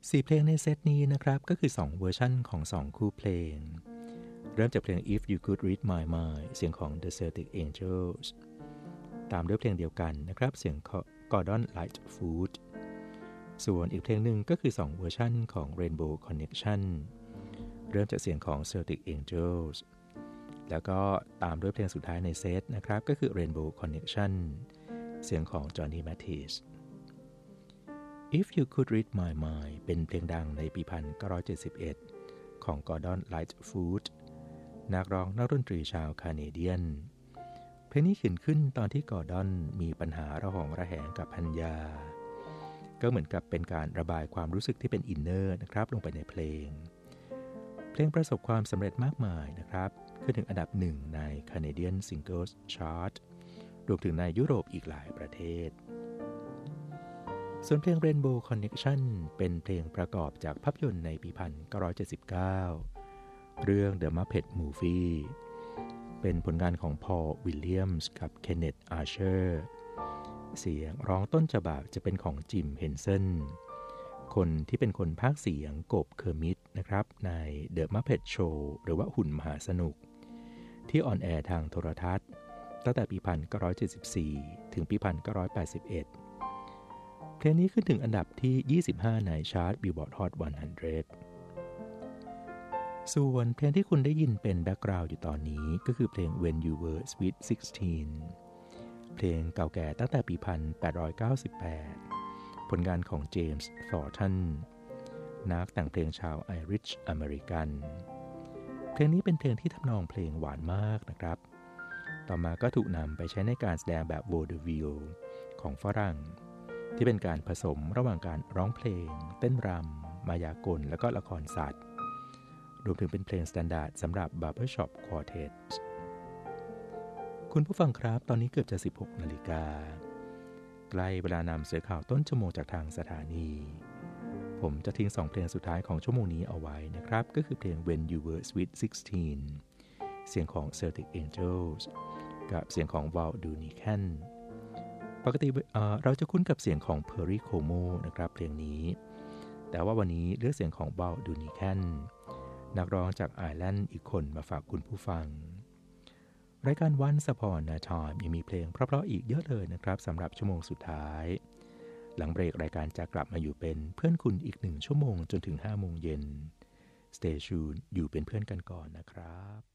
4 เพลงในเซตนี้นะครับก็คือ2เวอร์ชันของ2คู่เพลงเริ่มจากเพลง If You Could Read My Mind เสียงของ The Celtic Angels ตามด้วยเพลงเดียวกันนะครับเสียงของ Gordon Lightfoot ส่วนอีกเพลงหนึ่งก็คือ2เวอร์ชันของ Rainbow Connection เริ่มจากเสียงของ Celtic Angels แล้วก็ตามด้วยเพลงสุดท้ายในเซตนะครับก็คือ Rainbow Connection เสียงของ Johnny Mathis If You Could Read My Mind เป็นเพลงดังในปี 1971 ของ Gordon Lightfoot นักร้องนักดนตรีชาวแคนาเดียนเพลงนี้เขียนขึ้นตอนที่กอร์ดอนมีปัญหาระหองระแหงกับภรรยาก็เหมือนกับเป็นการระบายความรู้สึกที่เป็นอินเนอร์นะครับลงไปในเพลงประสบความสำเร็จมากมายนะครับขึ้นถึงอันดับหนึ่งใน Canadian Singles Chart รวมถึงในยุโรปอีกหลายประเทศส่วนเพลง Rainbow Connection เป็นเพลงประกอบจากภาพยนตร์ในปี 1979 เรื่อง The Muppet Movie เป็นผลงานของ Paul Williams กับ Kenneth Archer เสียงร้องต้นฉบับจะเป็นของ Jim Henson คนที่เป็นคนพากย์เสียงกบเคอร์มิทนะครับใน The Muppet Show หรือว่าหุ่นมหาสนุกที่ออนแอร์ทางโทรทัศน์ตั้งแต่ปี 1974 ถึงปี 1981เพลงนี้ขึ้นถึงอันดับที่ 25 ในชาร์ต Billboard Hot 100 ส่วนเพลงที่คุณได้ยินเป็นแบ็กกราวด์อยู่ตอนนี้ก็คือเพลง When You Were Sweet 16 เพลงเก่าแก่ตั้งแต่ปี 1898 ผลงานของเจมส์ ทอร์ตันนักแต่งเพลงชาวไอริชอเมริกันเพลงนี้เป็นเพลงที่ทำนองเพลงหวานมากนะครับต่อมาก็ถูกนำไปใช้ในการแสดงแบบโวเดวิลของฝรั่งที่เป็นการผสมระหว่างการร้องเพลงเต้นรำมายากลและก็ละครสัตว์รวมถึงเป็นเพลงสแตนดาร์ดสำหรับ Barbershop Quartet คุณผู้ฟังครับตอนนี้เกือบจะ 16 นาฬิกาใกล้เวลานำเสือข่าวต้นชั่วโมงจากทางสถานีผมจะทิ้ง2เพลงสุดท้ายของชั่วโมงนี้เอาไว้นะครับก็คือเพลง When You Were Sweet 16 เสียงของ Celtic Angels กับเสียงของ Val Doonicanปกติเราจะคุ้นกับเสียงของ Perry Como นะครับเพลงนี้แต่ว่าวันนี้เลือกเสียงของ Val Doonican นักร้องจากไอร์แลนด์อีกคนมาฝากคุณผู้ฟังรายการ Once Upon a Time ยังมีเพลงเพราะๆอีกเยอะเลยนะครับสำหรับชั่วโมงสุดท้ายหลังเบรกรายการจะกลับมาอยู่เป็นเพื่อนคุณอีก1 ชั่วโมงจนถึง 5 โมงเย็น Stay tuned อยู่เป็นเพื่อนกันก่อนนะครับ